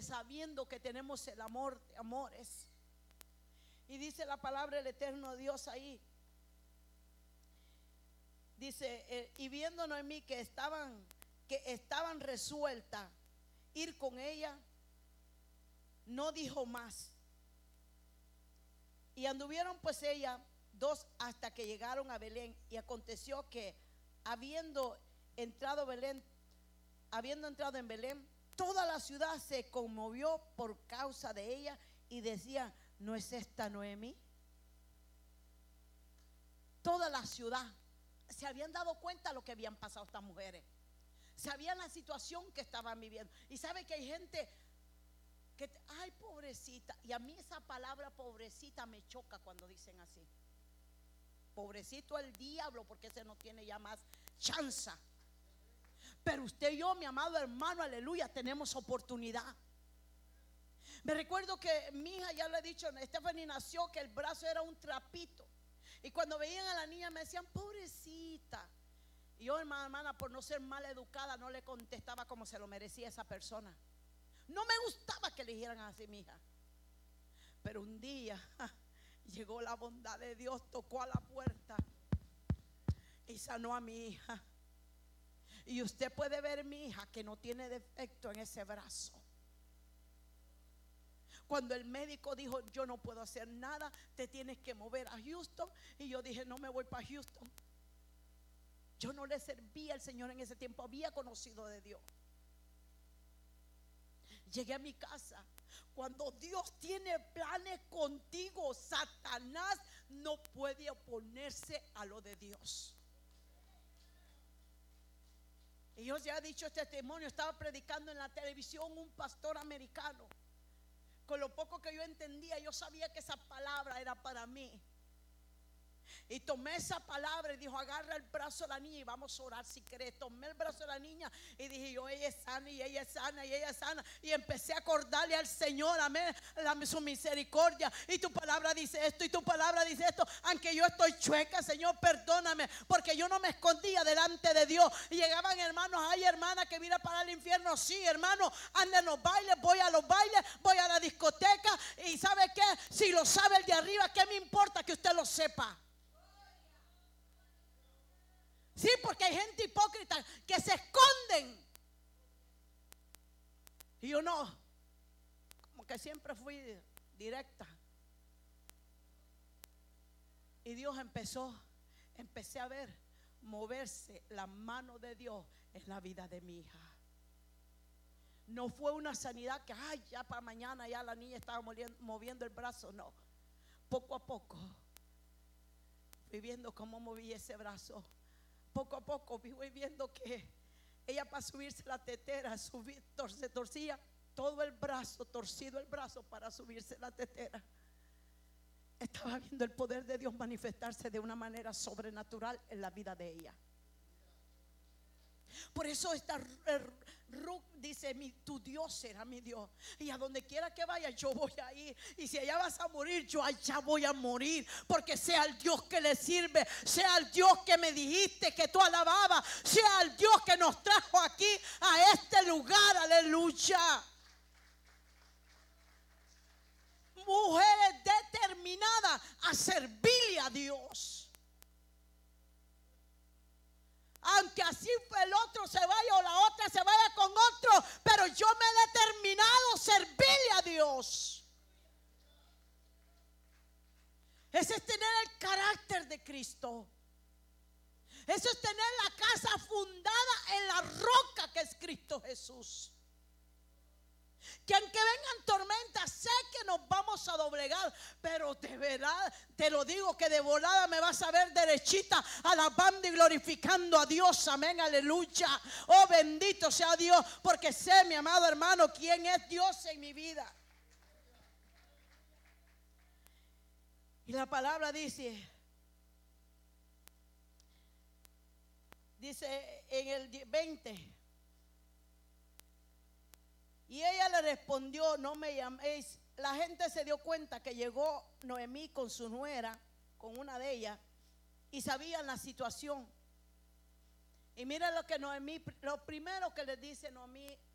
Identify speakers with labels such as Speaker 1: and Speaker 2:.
Speaker 1: sabiendo que tenemos el amor de amores. Y dice la palabra del eterno Dios ahí. Dice, y viendo Noemí que estaban resueltas ir con ella, no dijo más. Y anduvieron pues ella dos hasta que llegaron a Belén. Y aconteció que habiendo entrado en Belén, toda la ciudad se conmovió por causa de ella y decía: ¿no es esta Noemí? Toda la ciudad se habían dado cuenta de lo que habían pasado estas mujeres, sabían la situación que estaban viviendo. Y sabe que hay gente que, ay, pobrecita. Y a mí esa palabra pobrecita me choca cuando dicen así. Pobrecito el diablo, porque ese no tiene ya más chance. Pero usted y yo, mi amado hermano, aleluya, tenemos oportunidad. Me recuerdo que mi hija, ya le he dicho, Stephanie nació que el brazo era un trapito. Y cuando veían a la niña me decían: pobrecita. Y yo, hermana, por no ser mal educada, no le contestaba como se lo merecía esa persona. No me gustaba que le dijeran así, mi hija. Pero un día llegó la bondad de Dios, tocó a la puerta y sanó a mi hija. Y usted puede ver mi hija que no tiene defecto en ese brazo. Cuando el médico dijo: yo no puedo hacer nada, te tienes que mover a Houston. Y yo dije: no me voy para Houston. Yo no le servía al Señor en ese tiempo, había conocido de Dios. Llegué a mi casa. Cuando Dios tiene planes contigo, Satanás no puede oponerse a lo de Dios. Y yo ya he dicho este testimonio. Estaba predicando en la televisión un pastor americano. Con lo poco que yo entendía, yo sabía que esa palabra era para mí. Y tomé esa palabra y dijo: agarra el brazo de la niña y vamos a orar si querés. Tomé el brazo de la niña y dije yo: ella es sana, y ella es sana, y ella es sana. Y empecé a acordarle al Señor, amén, su misericordia. Y tu palabra dice esto, y tu palabra dice esto. Aunque yo estoy chueca, Señor, perdóname, porque yo no me escondía delante de Dios. Y llegaban hermanos: ay, hermana, que viene para el infierno. Sí, hermano, anda en los bailes, voy a los bailes, voy a la discoteca. Y ¿sabe qué? Si lo sabe el de arriba, ¿qué me importa que usted lo sepa? Sí, porque hay gente hipócrita que se esconden. Y yo no, como que siempre fui directa. Y Dios empecé a ver moverse la mano de Dios en la vida de mi hija. No fue una sanidad que, ay, ya para mañana ya la niña estaba moviendo el brazo. No, poco a poco fui viendo cómo movía ese brazo. Poco a poco voy viendo que ella, para subirse la tetera, se torcía todo el brazo, torcido el brazo para subirse la tetera. Estaba viendo el poder de Dios manifestarse de una manera sobrenatural en la vida de ella. Por eso esta Ruth dice: tu Dios será mi Dios, y a donde quiera que vaya yo voy a ir. Y si allá vas a morir, yo allá voy a morir, porque sea el Dios que le sirve, sea el Dios que me dijiste que tú alababas, sea el Dios que nos trajo aquí a este lugar, aleluya. Mujeres determinadas a servirle a Dios. Aunque así el otro se vaya o la otra se vaya con otro, pero yo me he determinado a servirle a Dios. Ese es tener el carácter de Cristo. Eso es tener la casa fundada en la roca que es Cristo Jesús. Que aunque vengan tormentas, sé que nos vamos a doblegar, pero de verdad te lo digo, que de volada me vas a ver derechita, alabando y glorificando a Dios, amén, aleluya. Oh, bendito sea Dios, porque sé, mi amado hermano, quién es Dios en mi vida. Y la palabra dice en el 20: y ella le respondió: no me llaméis. La gente se dio cuenta que llegó Noemí con su nuera, con una de ellas, y sabían la situación. Y mira lo que Noemí, lo primero que le dice Noemí